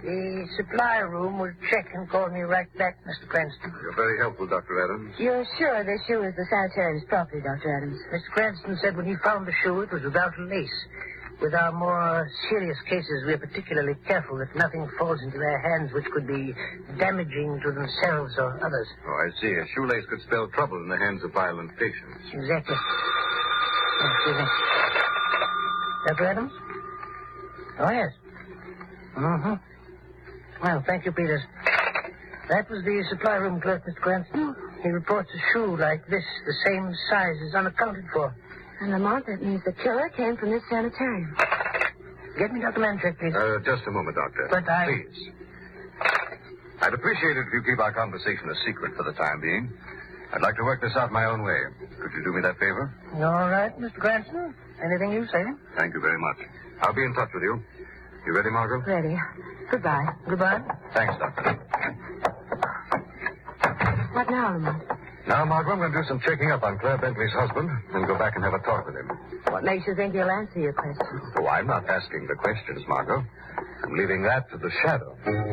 The supply room will check and call me right back, Mr. Cranston. You're very helpful, Dr. Adams. You're sure the shoe is the sanitarium's property, Dr. Adams? Mr. Cranston said when he found the shoe, it was without a lace. With our more serious cases, we are particularly careful that nothing falls into their hands which could be damaging to themselves or others. Oh, I see. A shoelace could spell trouble in the hands of violent patients. Exactly. Excuse me. Dr. Adams? Oh, yes. Mm-hmm. Well, thank you, Peters. That was the supply room clerk, Mr. Cranston. He reports a shoe like this, the same size, is unaccounted for. And Lamont, that means the killer came from this sanitarium. Get me Dr. Manchek, please. Just a moment, Doctor. But Please. I'd appreciate it if you keep our conversation a secret for the time being. I'd like to work this out my own way. Could you do me that favor? All right, Mr. Cranston. Anything you say. Thank you very much. I'll be in touch with you. You ready, Margot? Ready. Goodbye. Goodbye. Thanks, Doctor. What now, Lamont? Now, Margot, I'm going to do some checking up on Claire Bentley's husband and go back and have a talk with him. What makes you think he'll answer your questions? Oh, I'm not asking the questions, Margot. I'm leaving that to the shadow.